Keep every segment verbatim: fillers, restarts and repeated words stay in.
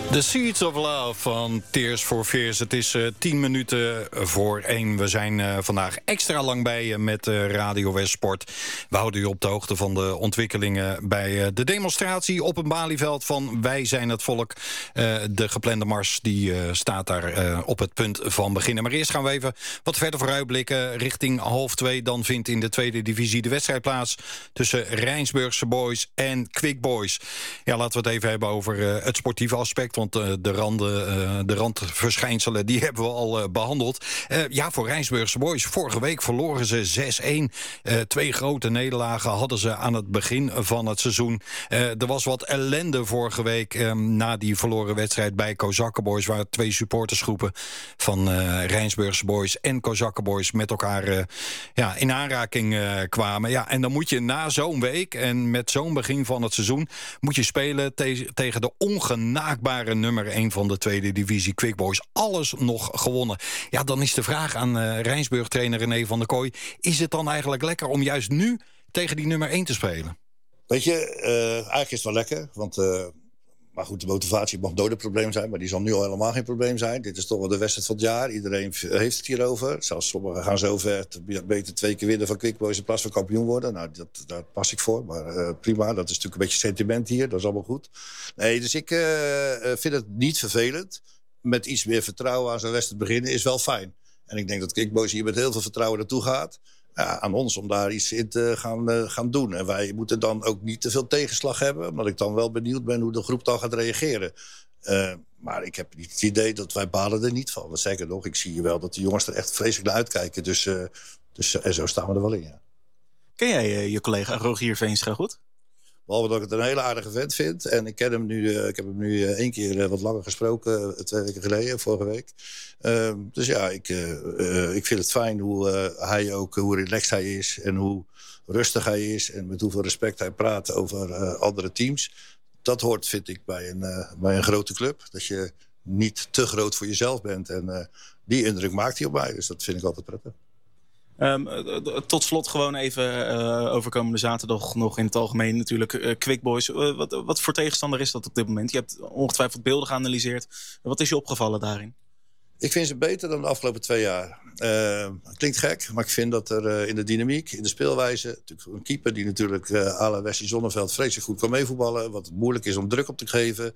The Seeds of Love van Tears for Fears. Het is uh, tien minuten voor één. We zijn uh, vandaag extra lang bij je met uh, Radio West Sport. We houden u op de hoogte van de ontwikkelingen bij uh, de demonstratie op een Malieveld van Wij zijn het volk. Uh, de geplande mars die uh, staat daar uh, op het punt van beginnen. Maar eerst gaan we even wat verder vooruitblikken richting half twee. Dan vindt in de tweede divisie de wedstrijd plaats tussen Rijnsburgse Boys en Quick Boys. Ja, laten we het even hebben over uh, het sportieve aspect. Want uh, de, randen, uh, de randverschijnselen die hebben we al uh, behandeld. Uh, ja, voor Rijnsburgse Boys. Vorige week verloren ze zes een. Uh, twee grote nederlagen hadden ze aan het begin van het seizoen. Uh, er was wat ellende vorige week uh, na die verloren wedstrijd bij Kozakkenboys, waar twee supportersgroepen van uh, Rijnsburgse Boys en Kozakkenboys met elkaar uh, ja, in aanraking uh, kwamen. Ja, en dan moet je na zo'n week en met zo'n begin van het seizoen moet je spelen te- tegen de ongenaakbare nummer één van de tweede divisie Quick Boys. Alles nog gewonnen. Ja, dan is de vraag aan uh, Rijnsburg-trainer René van der Kooi, is het dan eigenlijk lekker om juist nu tegen die nummer één te spelen? Weet je, uh, eigenlijk is het wel lekker, want uh, maar goed, de motivatie mag nooit een probleem zijn, maar die zal nu al helemaal geen probleem zijn. Dit is toch wel de wedstrijd van het jaar. Iedereen heeft het hierover. Zelfs sommigen gaan zover beter twee keer winnen van Quick Boys in plaats van kampioen worden. Nou, dat, daar pas ik voor, maar uh, prima. Dat is natuurlijk een beetje sentiment hier, dat is allemaal goed. Nee, dus ik uh, vind het niet vervelend. Met iets meer vertrouwen aan zo'n wedstrijd beginnen is wel fijn. En ik denk dat Quick Boys hier met heel veel vertrouwen naartoe gaat. Ja, aan ons om daar iets in te gaan, uh, gaan doen. En wij moeten dan ook niet te veel tegenslag hebben, omdat ik dan wel benieuwd ben hoe de groep dan gaat reageren. Uh, maar ik heb niet het idee dat wij balen er niet van. Zeker nog, ik zie hier wel dat de jongens er echt vreselijk naar uitkijken. Dus, uh, dus uh, en zo staan we er wel in, ja. Ken jij uh, je collega Rogier Veenstra goed? Behalve dat ik het een hele aardige vent vind. En ik ken hem nu, uh, ik heb hem nu uh, één keer uh, wat langer gesproken, uh, twee weken geleden, vorige week. Uh, dus ja, ik, uh, uh, ik vind het fijn hoe uh, hij ook, hoe relaxed hij is en hoe rustig hij is en met hoeveel respect hij praat over uh, andere teams. Dat hoort, vind ik, bij een, uh, bij een grote club. Dat je niet te groot voor jezelf bent. En uh, die indruk maakt hij op mij, dus dat vind ik altijd prettig. Um, tot slot gewoon even uh, over komende zaterdag nog in het algemeen natuurlijk uh, Quick Boys. Uh, wat, wat voor tegenstander is dat op dit moment? Je hebt ongetwijfeld beelden geanalyseerd. Wat is je opgevallen daarin? Ik vind ze beter dan de afgelopen twee jaar. Uh, klinkt gek, maar ik vind dat er uh, in de dynamiek, in de speelwijze, natuurlijk een keeper die natuurlijk uh, à la Wesley Zonneveld vreselijk goed kan meevoetballen, wat moeilijk is om druk op te geven.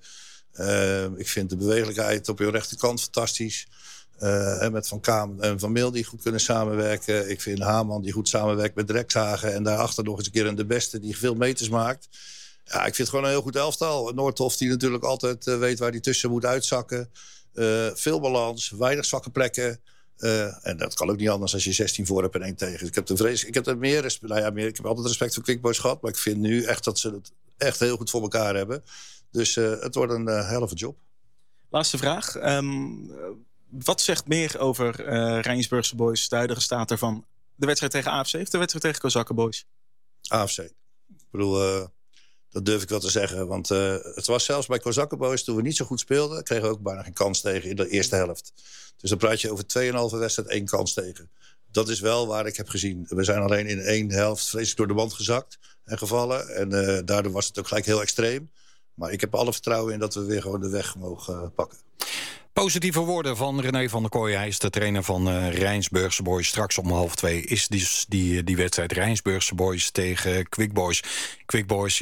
Uh, ik vind de bewegelijkheid op je rechterkant fantastisch. Uh, met Van Kaam en Van Meel die goed kunnen samenwerken. Ik vind Haman die goed samenwerkt met Drekshagen. En daarachter nog eens een keer een de beste die veel meters maakt. Ja, ik vind het gewoon een heel goed elftal. Noordhof die natuurlijk altijd uh, weet waar hij tussen moet uitzakken. Uh, veel balans, weinig zwakke plekken. Uh, en dat kan ook niet anders als je zestien voor hebt en één tegen. Dus ik heb er vrees, ik heb er meer, respe- nou ja, meer. Ik heb altijd respect voor Quick Boys gehad. Maar ik vind nu echt dat ze het echt heel goed voor elkaar hebben. Dus uh, het wordt een uh, helft job. Laatste vraag. Um, Wat zegt meer over uh, Rijnsburgse Boys, de huidige staat ervan? De wedstrijd tegen A F C of de wedstrijd tegen Kozakkenboys? A F C. Ik bedoel, uh, dat durf ik wel te zeggen. Want uh, het was zelfs bij Kozakkenboys, toen we niet zo goed speelden, kregen we ook bijna geen kans tegen in de eerste helft. Dus dan praat je over tweeënhalve wedstrijd één kans tegen. Dat is wel waar ik heb gezien. We zijn alleen in één helft vreselijk door de band gezakt en gevallen. En uh, daardoor was het ook gelijk heel extreem. Maar ik heb alle vertrouwen in dat we weer gewoon de weg mogen uh, pakken. Positieve woorden van René van der Kooi. Hij is de trainer van uh, Rijnsburgse Boys. Straks om half twee is dus die, die wedstrijd Rijnsburgse Boys tegen Quick Boys. Quick Boys